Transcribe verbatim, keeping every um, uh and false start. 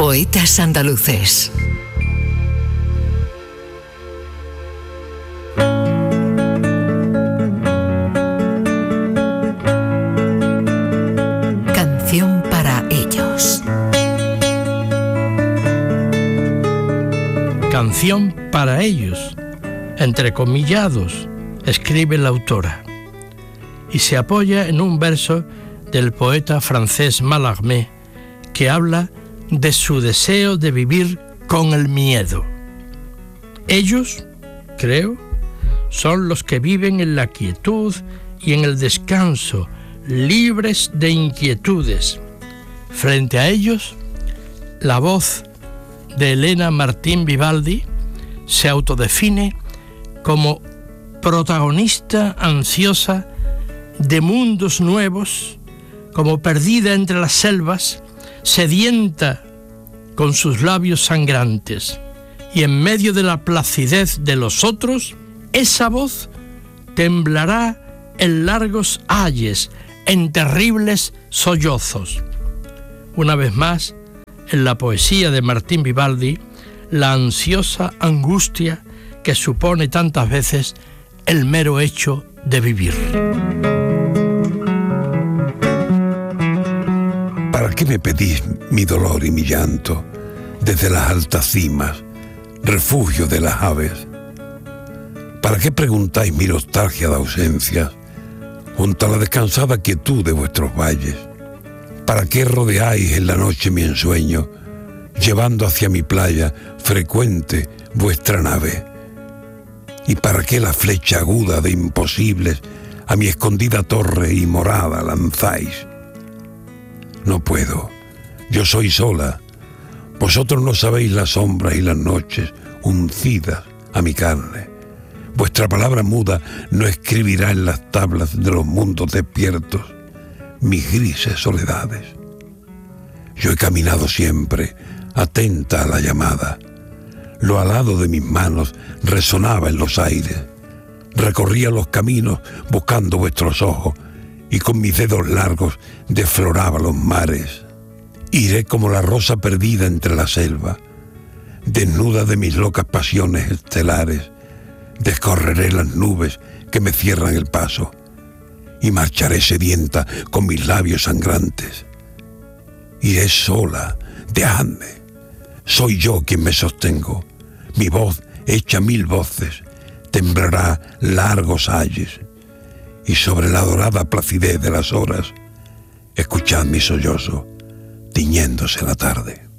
Poetas andaluces. Canción para ellos. Canción para ellos, entrecomillados, escribe la autora, y se apoya en un verso del poeta francés Mallarmé, que habla de su deseo de vivir con el miedo. Ellos, creo, son los que viven en la quietud y en el descanso, libres de inquietudes. Frente a ellos, la voz de Elena Martín Vivaldi se autodefine como protagonista ansiosa de mundos nuevos, como perdida entre las selvas, sedienta con sus labios sangrantes, y en medio de la placidez de los otros, esa voz temblará en largos ayes, en terribles sollozos. Una vez más, en la poesía de Martín Vivaldi, la ansiosa angustia que supone tantas veces el mero hecho de vivir. ¿Para qué me pedís mi dolor y mi llanto desde las altas cimas, refugio de las aves? ¿Para qué preguntáis mi nostalgia de ausencias junto a la descansada quietud de vuestros valles? ¿Para qué rodeáis en la noche mi ensueño, llevando hacia mi playa frecuente vuestra nave? ¿Y para qué la flecha aguda de imposibles a mi escondida torre y morada lanzáis? No puedo, yo soy sola. Vosotros no sabéis las sombras y las noches uncidas a mi carne. Vuestra palabra muda no escribirá en las tablas de los mundos despiertos mis grises soledades. Yo he caminado siempre, atenta a la llamada. Lo alado de mis manos resonaba en los aires. Recorría los caminos buscando vuestros ojos, y con mis dedos largos defloraba los mares. Iré como la rosa perdida entre la selva, desnuda de mis locas pasiones estelares. Descorreré las nubes que me cierran el paso, y marcharé sedienta con mis labios sangrantes. Iré sola, dejadme. Soy yo quien me sostengo. Mi voz, hecha mil voces, temblará largos ayes, y sobre la dorada placidez de las horas, escuchad mi sollozo, tiñéndose la tarde.